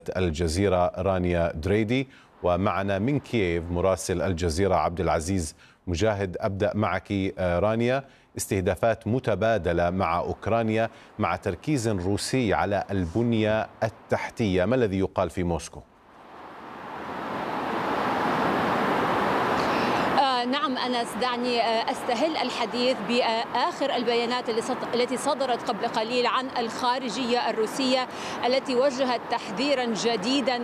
الجزيرة رانيا دريدي، ومعنا من كييف مراسل الجزيرة عبد العزيز مجاهد. أبدأ معك رانيا. استهدافات متبادلة مع أوكرانيا مع تركيز روسي على البنية التحتية، ما الذي يقال في موسكو؟ نعم أنس، دعني أستهل الحديث بآخر البيانات التي صدرت قبل قليل عن الخارجية الروسية، التي وجهت تحذيرا جديدا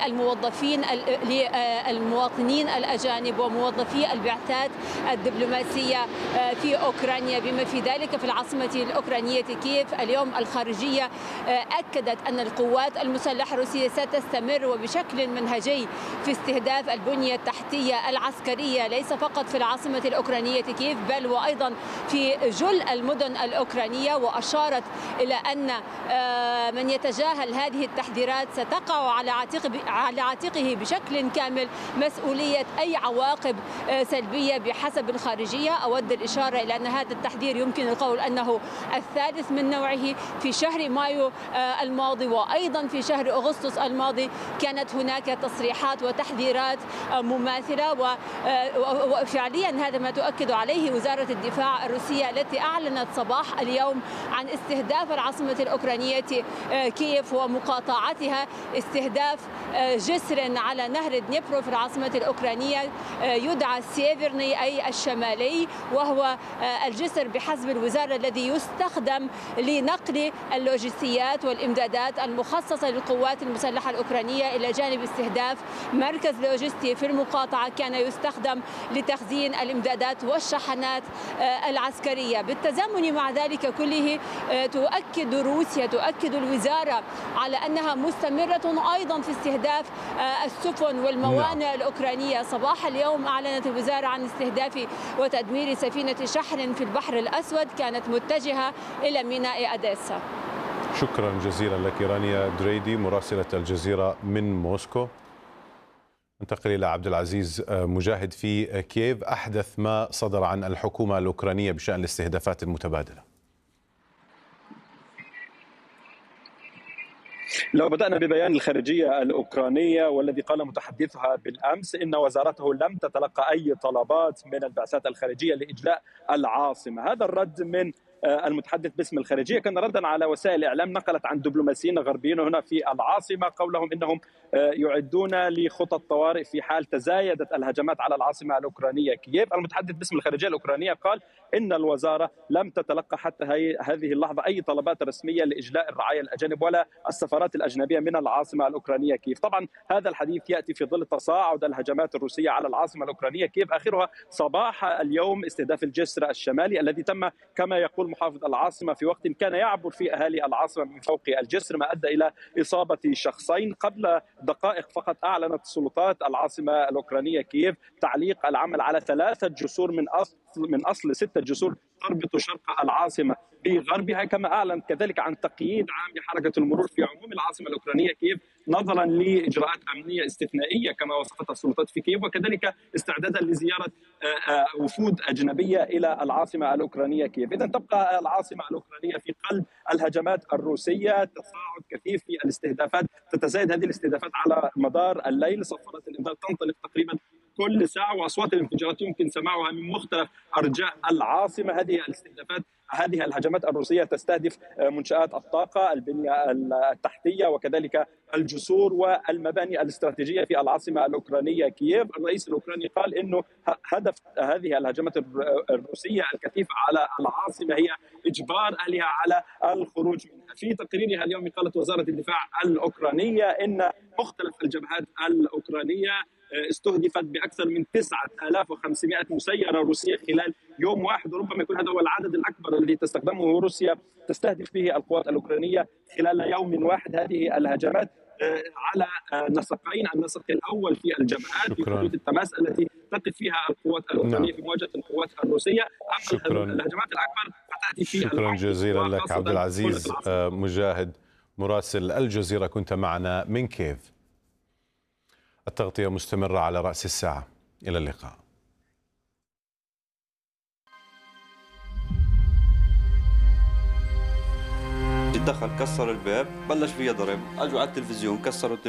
للمواطنين الأجانب وموظفي البعثات الدبلوماسية في أوكرانيا بما في ذلك في العاصمة الأوكرانية كييف. اليوم الخارجية أكدت أن القوات المسلحة الروسية ستستمر وبشكل منهجي في استهداف البنية التحتية العسكرية، ليس فقط في العاصمة الأوكرانية كييف بل وأيضا في جل المدن الأوكرانية. وأشارت إلى أن من يتجاهل هذه التحذيرات ستقع على عاتقه بشكل كامل مسؤولية أي عواقب سلبية بحسب الخارجية. أود الإشارة إلى أن هذا التحذير يمكن القول أنه الثالث من نوعه. في شهر مايو الماضي وأيضا في شهر أغسطس الماضي كانت هناك تصريحات وتحذيرات مماثلة، وفعليا هذا ما تؤكد عليه وزارة الدفاع الروسية التي أعلنت صباح اليوم عن استهداف العاصمة الأوكرانية كييف ومقاطعتها، استهداف جسر على نهر دنيبرو في العاصمة الأوكرانية يدعى سيفرني أي الشمالي، وهو الجسر بحسب الوزارة الذي يستخدم لنقل اللوجستيات والإمدادات المخصصة للقوات المسلحة الأوكرانية، إلى جانب استهداف مركز لوجستي في المقاطعة كان يستخدم لتخزين الإمدادات والشحنات العسكرية. بالتزامن مع ذلك كله تؤكد روسيا، تؤكد الوزارة على أنها مستمرة أيضا في استهداف السفن والموانئ الأوكرانية. صباح اليوم أعلنت الوزارة عن استهداف وتدمير سفينة شحن في البحر الأسود كانت متجهة إلى ميناء أديسا. شكرا جزيلا لك رانيا دريدي مراسلة الجزيرة من موسكو. انتقل إلى عبد العزيز مجاهد في كييف. أحدث ما صدر عن الحكومة الأوكرانية بشأن الاستهدافات المتبادلة. لو بدأنا ببيان الخارجية الأوكرانية والذي قال متحدثها بالأمس إن وزارته لم تتلقى أي طلبات من البعثات الخارجية لإجلاء العاصمة. هذا الرد من المتحدث باسم الخارجية كان ردا على وسائل الإعلام نقلت عن دبلوماسيين غربيين هنا في العاصمة قولهم إنهم يعدون لخطط طوارئ في حال تزايدت الهجمات على العاصمة الأوكرانية كييف. المتحدث باسم الخارجية الأوكرانية قال إن الوزارة لم تتلقى حتى هذه اللحظة أي طلبات رسمية لإجلاء الرعايا الأجانب ولا السفارات الأجنبية من العاصمة الأوكرانية كييف. طبعا هذا الحديث يأتي في ظل تصاعد الهجمات الروسية على العاصمة الأوكرانية كييف، آخرها صباح اليوم استهداف الجسر الشمالي الذي تم كما يقول محافظ العاصمة في وقت كان يعبر فيه أهالي العاصمة من فوق الجسر، ما أدى إلى إصابة شخصين. قبل دقائق فقط أعلنت سلطات العاصمة الأوكرانية كييف تعليق العمل على 3 جسور من أصل 6 جسور تربط شرق العاصمة بغربها، كما أعلن كذلك عن تقييد عام لحركة المرور في عموم العاصمة الأوكرانية كييف نظرا لإجراءات أمنية استثنائية كما وصفتها السلطات في كييف، وكذلك استعدادا لزيارة وفود أجنبية إلى العاصمة الأوكرانية كييف. إذن تبقى العاصمة الأوكرانية في قلب الهجمات الروسية، تصاعد كثيف في الاستهدافات، تتزايد هذه الاستهدافات على مدار الليل. صفارات الإنذار تنطلق تقريبا كل ساعة وأصوات الانفجارات يمكن سماعها من مختلف أرجاء العاصمة. هذه الاستهدافات، هذه الهجمات الروسية تستهدف منشآت الطاقة، البنية التحتية، وكذلك الجسور والمباني الاستراتيجية في العاصمة الأوكرانية كييف. الرئيس الأوكراني قال إنه هدف هذه الهجمات الروسية الكثيفة على العاصمة هي إجبار أهلها على الخروج منها. في تقريرها اليوم قالت وزارة الدفاع الأوكرانية إن مختلف الجبهات الأوكرانية استهدفت بأكثر من 9500 مسيرة روسية خلال يوم واحد، وربما يكون هذا هو العدد الأكبر الذي تستخدمه روسيا تستهدف به القوات الأوكرانية خلال يوم واحد. هذه الهجمات على نسقين، النسق الأول في الجبهات في حدود التماس التي تقف فيها القوات الأوكرانية في مواجهة القوات الروسية. أما الهجمات الأكبر فتأتي في شكرا جزيلا لك عبد العزيز مجاهد مراسل الجزيرة، كنت معنا من كييف. التغطية مستمرة على رأس الساعة. إلى اللقاء. دخل كسر الباب، بلش فيها ضرب، اجوا على التلفزيون كسروا